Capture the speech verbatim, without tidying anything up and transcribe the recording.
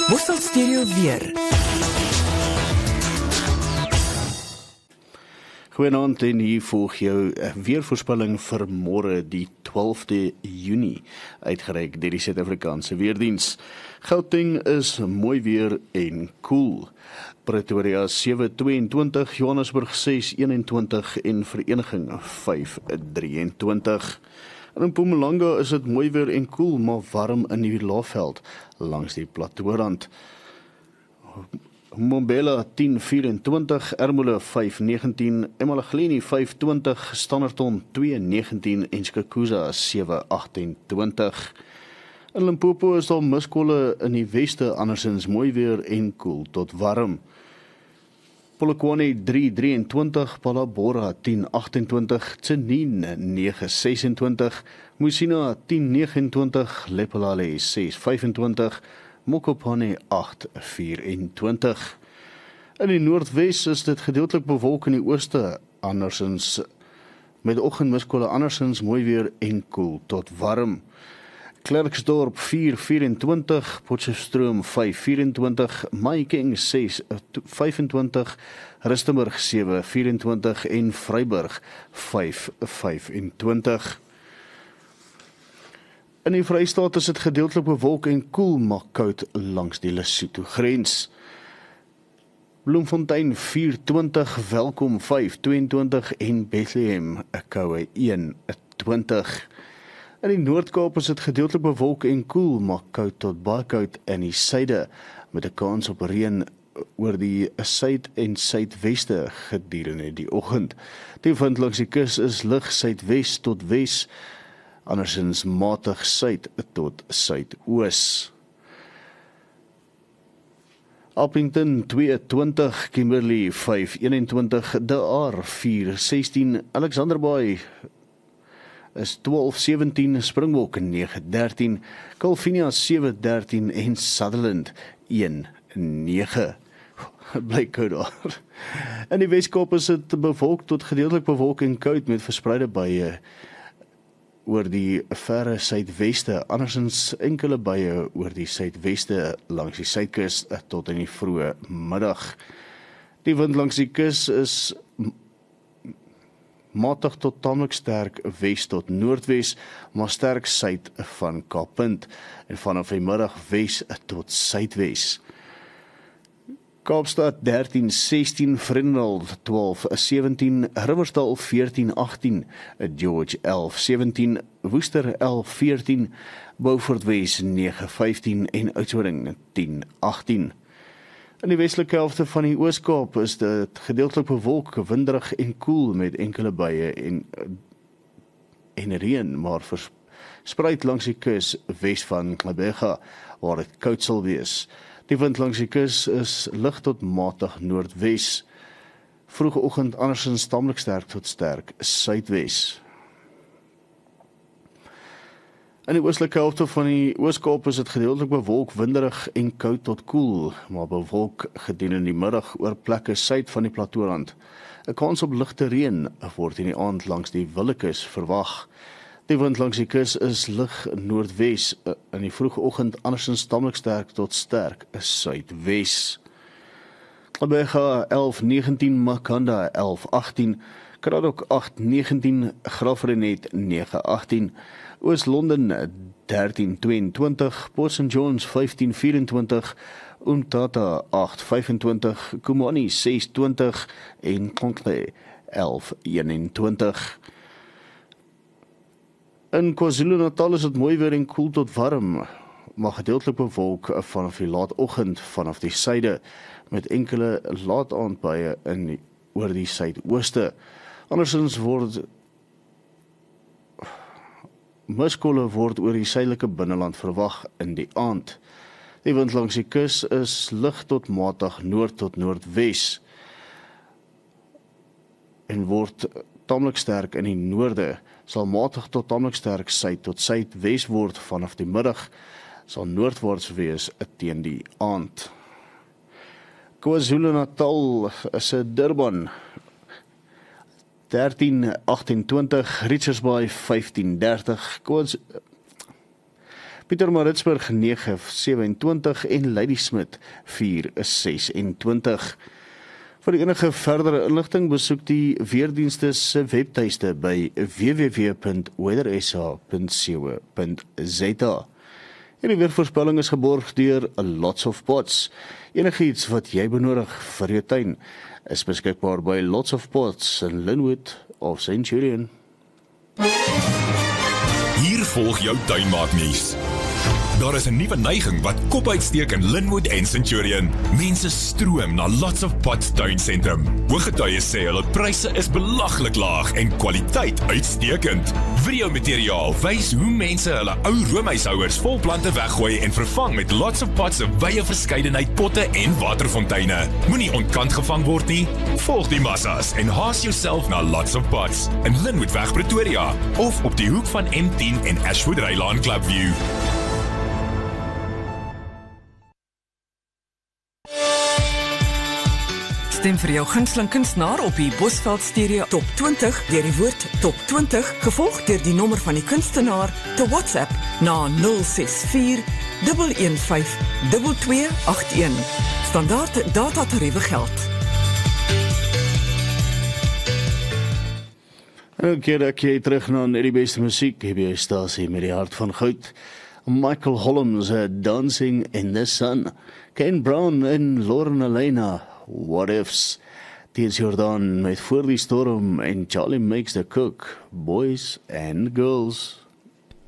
Worstel Stereo weer. Goeienaand en hier volg jou weervoorspelling vir môre die twaalfde Junie, uitgereik deur die Suid-Afrikaanse Weerdiens. Gauteng is mooi weer en koel. Pretoria sewe tweeëntwintig, Johannesburg ses eenentwintig en Vereniging vyf drieëntwintig. In Mpumalanga is dit mooi weer en koel, maar warm in die Laagveld langs die Plateaurand. Mbombela tien vyfentwintig, Ermelo vyf negentien, Emalahleni vyf twintig, Standerton twee negentien en Skakuza sewe agtentwintig. In Limpopo is daar muskolle in die weste, andersins mooi weer en koel tot warm. Polokwane drie drieëntwintig, Palabora tien agtentwintig, Tsenin nege sesentwintig, Musina tien negenentwintig, Lephalale ses vyfentwintig, Mokopane agt vyfentwintig. In die Noordwes is dit gedeeltelik bewolk in die ooste, andersins met oggendmuskolle, andersins mooi weer en koel tot warm. Klerksdorp vier vyfentwintig, Potchefstroom vyf vyfentwintig, Mahikeng ses vyfentwintig, Rustenburg sewe vyfentwintig en Vryburg vyf vyfentwintig. In die Vrystaat is dit gedeeltelik bewolk en koel, maar koud langs die Lesotho grens. Bloemfontein vier twintig, Welkom vyf tweeëntwintig en Bethlehem 'n koue een twintig. In die Noord-Kaap is dit gedeeltelik bewolk en koel, maar koud tot baie koud in die suide, met 'n kans op reën oor die suid- en suidweste gedurende die oggend. Die wind langs die kus is lig suidwes tot wes, andersins matig suid tot suidoos. Appington twee twintig, Kimberley vyf eenentwintig, De Aar vier sestien, Alexanderbaai is twaalf sewentien, Springbok nege dertien, Calvinia sewe dertien en Sutherland een nege. Bly koud daar. In die Weskaap is dit bewolk tot gedeeltelik bewolk en koud met verspreide buie oor die verre suidweste, andersins enkele buie oor die suidweste langs die suidkus tot in die vroeë middag. Die wind langs die kus is matig tot tamelik sterk wes tot noordwes, maar sterk suid van Kaappunt en vanaf die middag wes tot suidwes. Kaapstad dertien sestien, Vredendal twaalf sewentien, Riversdal veertien agtien, George elf sewentien, Woester elf veertien, Beaufort Wes nege vyftien en Oudtshoorn tien agtien. In die westelike helfte van die Oos-Kaap is dit gedeeltelik bewolk, winderig en koel met enkele buie en, en reën, maar verspreid langs die kus wes van Gqeberha, waar dit koud sal wees. Die wind langs die kus is lig tot matig noordwes. Vroege oggend andersins tamelik sterk tot sterk suidwes. In die oostelike helfte van die Oos-Kaap is dit gedeeltelik bewolk, winderig en koud tot koel, maar bewolk gedurende die middag oor plekke suid van die Plateaurand. 'n Kans op ligte reën word in die aand langs die Willekus verwag. Die wind langs die kus is lig noordwes, in die vroege oggend andersins tamelik sterk tot sterk suidwes. Gqeberha elf negentien, Makhanda elf agtien, Kraddock agt negentien, Graaff-Reinet nege agtien, Oos-London dertien tweeëntwintig, Port Saint Johns vyftien vyfentwintig, Umtata agt vyfentwintig, Kumani ses twintig en Conklé elf eenentwintig. In KwaZulu-Natal is dit mooi weer en koel tot warm, maar gedeeltelik bewolk vanaf die laatoggend vanaf die suide, met enkele laataandbuie in die, oor die suidooste. Andersins word muskolle word oor die suidelike binneland verwag in die aand. Die wind langs die kus is lig tot matig noord tot noordwes en word tamelik sterk in die noorde, sal matig tot tamelik sterk suid tot suidwes word vanaf die middag, sal noordwaarts wees teen die aand. KwaZulu-Natal is 'n Durban dertien agtentwintig, Richards Bay vyftien dertig, Pietermaritzburg nege sewenentwintig en Ladysmith vier sesentwintig. Vir die enige verdere inligting besoek die weerdienste se webtuiste by w w w punt weather s a punt co punt z a. En die weervoorspelling is geborg deur Lots of Pots. Enigiets wat jy benodig vir jou tuin is beskikbaar by Lots of Pots in Linwood of Centurion. Hier volg jou tuinmaaknuus. Daar is 'n nuwe neiging wat kop uitsteek in Linwood en Centurion. Mense stroom na Lots of Pots tuinsentrum. Hooggetuies sê hulle pryse is belaglik laag en kwaliteit uitstekend. Videomateriaal wys hoe mense hulle ou roomhuishouers vol plante weggooi en vervang met Lots of Pots se wye verskeidenheid potte en waterfonteine. Moenie ontkant gevang word nie. Volg die massas en haas jouself na Lots of Pots in Linwoodweg Pretoria of op die hoek van M tien en Ashwood Rylaan Clubview. Stem vir jou gunsteling kunstenaar op die Bosveld Stereo Top twintig deur die woord Top twintig, gevolg deur die nommer van die kunstenaar te WhatsApp na nul ses vier een een vyf twee twee agt een. Standaard datatariewe geld. Elke keer ek jy terug na die beste musiek, heb jy stasie met die hart van goud. Michael Holmes, Dancing in the Sun. Ken Brown en Lauren Elena, What Ifs. Dies Jordan met Voor die Storm en Charlie Makes the Cook, Boys and Girls.